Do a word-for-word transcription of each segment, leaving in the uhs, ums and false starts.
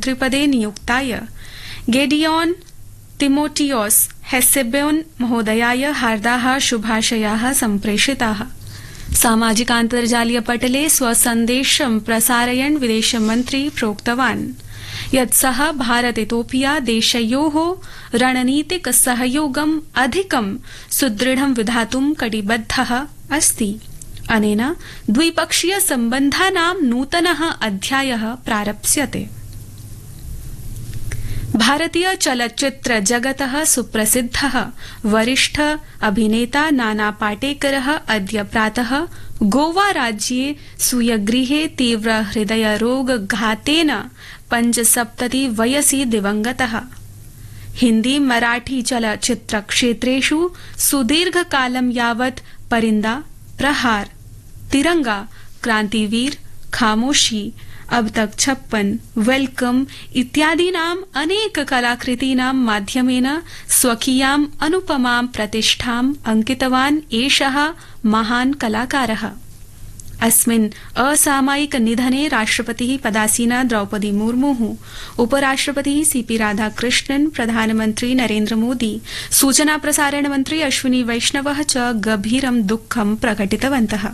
मन्त्रिपदे नियुक्ताय गेडियोन तिमोथियोस हेसेबोन महोदयाय हार्दाः शुभाशयाः सम्प्रेषिताः। सामाजिकान्तर्जालीय पटले स्वसन्देशं प्रसारयन् विदेशमन्त्री प्रोक्तवान् यत् सः भारत इतोपिया देशयोः रणनीतिक सहयोगम् अधिकं सुदृढं विधातुं कटिबद्धः अस्ति। अनेन द्विपक्षीय सम्बन्धानां नूतनः अध्यायः प्रारप्स्यते। भारतीय चलच्चित्र जगतः सुप्रसिद्धः वरिष्ठ अभिनेता नाना पाटेकरः अद्य प्रातः गोवा राज्ये स्वीयगृहे तीव्र हृदयरोगघातेन पञ्चसप्तति वयसि दिवंगतः। हिन्दी मराठी चलच्चित्र क्षेत्रेषु सुदीर्घकालं यावत् परिंदा, प्रहार, तिरंगा, क्रांतिवीर, खामोशी, अब तक छप्पन, वेलकम इत्यादीनाम् अनेक कलाकृतीनां माध्यमेन स्वकीयाम् अनुपमां प्रतिष्ठाम् अंकितवान् एषः महान् कलाकारः। अस्मिन् असामयिक निधने राष्ट्रपतिः पदासीना द्रौपदी मुर्मुः, उपराष्ट्रपतिः सीपी राधाकृष्णन्, प्रधानमन्त्री नरेन्द्र मोदी, सूचना प्रसारण मन्त्री अश्विनी वैष्णवः च गभीरं दुःखं प्रकटितवन्तः।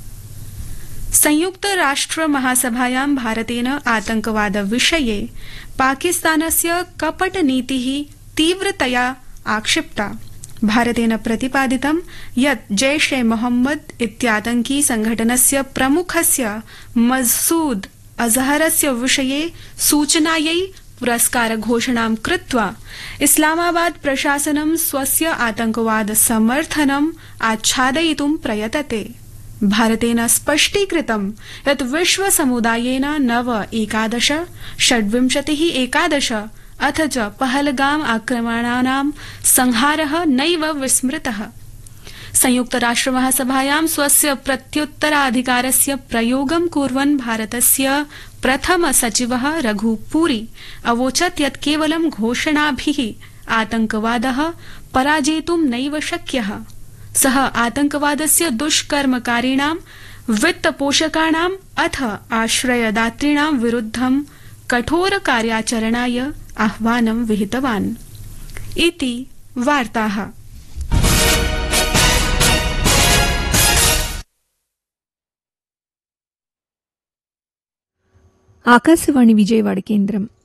संयुक्त राष्ट्र महासभायां भारतेन आतंकवाद विषये पाकिस्तानस्य कपटनीतिः तीव्रतया आक्षिप्ता। भारतेन प्रतिपादितं यत् जैश ए मोहम्मद इत्यातंकी संघटनस्य प्रमुखस्य मसूद अजहरस्य विषये सूचनायै पुरस्कार घोषणां कृत्वा इस्लामाबाद प्रशासनं स्वस्य आतंकवाद समर्थनम् आच्छादयितुं प्रयतते। भारतेन स्पष्टीकृतं यत् विश्व समुदायेन नव एकादश षड्विंशतिः एकादश अथ च पहलगाम आक्रमणानां संहारः नैव विस्मृतः। संयुक्त राष्ट्र महासभायां स्वस्य प्रत्युत्तराधिकारस्य प्रयोगं कुर्वन् भारतस्य प्रथम सचिवः रघुपुरी अवोचत् यत् केवलं घोषणाभिः आतंकवादः पराजेतुं नैव शक्यः। सः आतंकवादस्य दुष्कर्मकारिणां, वित्तपोषकाणाम् अथ आश्रयदातॄणां विरुद्धं कठोर कार्याचरणाय आह्वानं विहितवान्। इति वार्ताः। ఆకాశవాణి విజయవాడ కేంద్రం